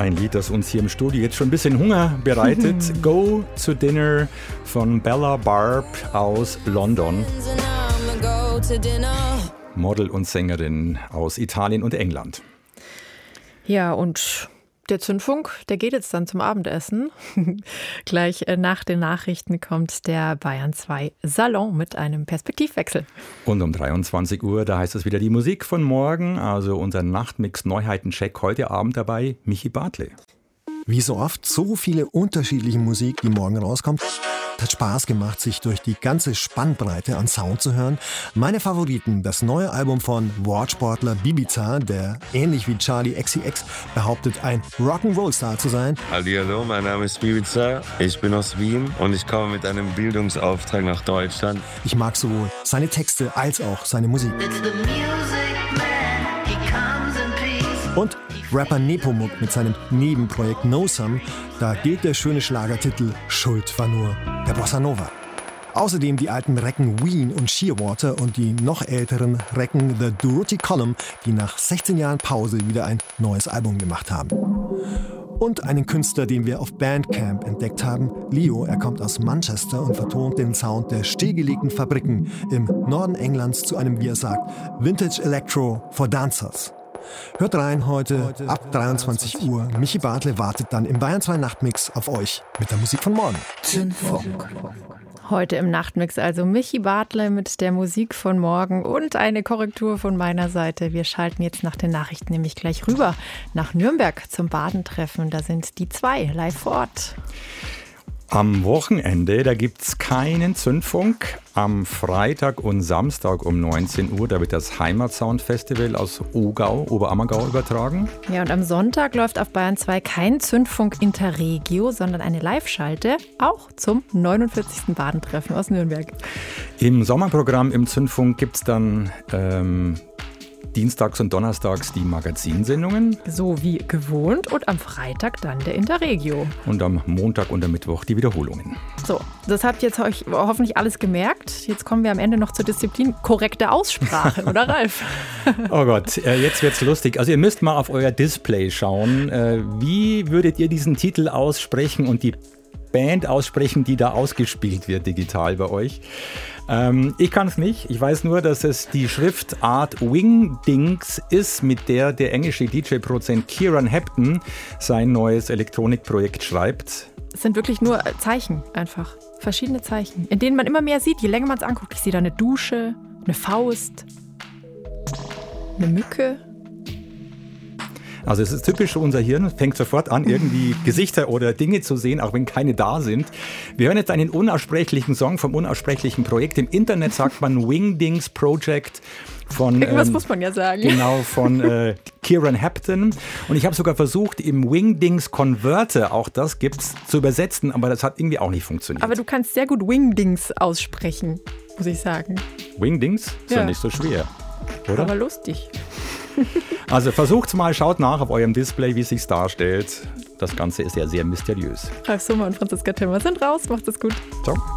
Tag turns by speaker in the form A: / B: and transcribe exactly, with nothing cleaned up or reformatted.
A: Ein Lied, das uns hier im Studio jetzt schon ein bisschen Hunger bereitet. Go to Dinner von Bella Barb aus London. Model und Sängerin aus Italien und England.
B: Ja, und der Zündfunk, der geht jetzt dann zum Abendessen. Gleich nach den Nachrichten kommt der Bayern zwei Salon mit einem Perspektivwechsel.
A: Und um dreiundzwanzig Uhr, da heißt es wieder die Musik von morgen, also unser Nachtmix-Neuheiten-Check heute Abend dabei, Michi Bartley.
C: Wie so oft, so viele unterschiedliche Musik, die morgen rauskommt. Hat Spaß gemacht, sich durch die ganze Spannbreite an Sound zu hören. Meine Favoriten, das neue Album von Wortsportler Bibiza, der ähnlich wie Charli X C X behauptet, ein Rock'n'Roll-Star zu sein.
D: Hallihallo, mein Name ist Bibiza, ich bin aus Wien und ich komme mit einem Bildungsauftrag nach Deutschland.
C: Ich mag sowohl seine Texte als auch seine Musik. Und Rapper Nepomuk mit seinem Nebenprojekt No Some, da gilt der schöne Schlagertitel Schuld war nur der Bossa Nova. Außerdem die alten Recken Ween und Shearwater und die noch älteren Recken The Durruti Column, die nach sechzehn Jahren Pause wieder ein neues Album gemacht haben. Und einen Künstler, den wir auf Bandcamp entdeckt haben, Leo. Er kommt aus Manchester und vertont den Sound der stillgelegten Fabriken im Norden Englands zu einem, wie er sagt, Vintage Electro for Dancers. Hört rein heute ab dreiundzwanzig Uhr. Michi Bartley wartet dann im Bayern zwei Nachtmix auf euch mit der Musik von morgen.
B: Zündfunk. Heute im Nachtmix also Michi Bartley mit der Musik von morgen und eine Korrektur von meiner Seite. Wir schalten jetzt nach den Nachrichten nämlich gleich rüber nach Nürnberg zum Badentreffen. Da sind die zwei live vor Ort.
A: Am Wochenende, da gibt es keinen Zündfunk. Am Freitag und Samstag um neunzehn Uhr, da wird das Heimatsound-Festival aus Ogau, Oberammergau übertragen.
B: Ja, und am Sonntag läuft auf Bayern zwei kein Zündfunk Interregio, sondern eine Live-Schalte, auch zum neunundvierzigsten Badentreffen aus Nürnberg.
A: Im Sommerprogramm im Zündfunk gibt es dann ähm, dienstags und donnerstags die Magazinsendungen.
B: So wie gewohnt und am Freitag dann der Interregio.
A: Und am Montag und am Mittwoch die Wiederholungen.
B: So, das habt ihr jetzt euch hoffentlich alles gemerkt. Jetzt kommen wir am Ende noch zur Disziplin korrekte Aussprache, oder Ralf?
A: Oh Gott, jetzt wird's lustig. Also ihr müsst mal auf euer Display schauen. Wie würdet ihr diesen Titel aussprechen und die Band aussprechen, die da ausgespielt wird digital bei euch? Ähm, ich kann es nicht. Ich weiß nur, dass es die Schriftart Wingdings ist, mit der der englische D J-Produzent Kieran Hepton sein neues Elektronikprojekt schreibt.
B: Es sind wirklich nur Zeichen einfach. Verschiedene Zeichen, in denen man immer mehr sieht, je länger man es anguckt. Ich sehe da eine Dusche, eine Faust, eine Mücke.
A: Also es ist typisch für unser Hirn, fängt sofort an, irgendwie Gesichter oder Dinge zu sehen, auch wenn keine da sind. Wir hören jetzt einen unaussprechlichen Song vom unaussprechlichen Projekt. Im Internet sagt man Wingdings Project von
B: Irgendwas
A: ähm,
B: muss man ja sagen.
A: Genau, von äh, Kieran Hepton. Und ich habe sogar versucht, im Wingdings Converter, auch das gibt's, zu übersetzen, aber das hat irgendwie auch nicht funktioniert.
B: Aber du kannst sehr gut Wingdings aussprechen, muss ich sagen.
A: Wingdings? Ist ja nicht so schwer, oder?
B: Aber lustig.
A: Also versucht's mal, schaut nach auf eurem Display, wie es sich darstellt. Das Ganze ist ja sehr mysteriös.
B: Ralf Sommer und Franziska Timmer sind raus. Macht es gut.
A: Ciao.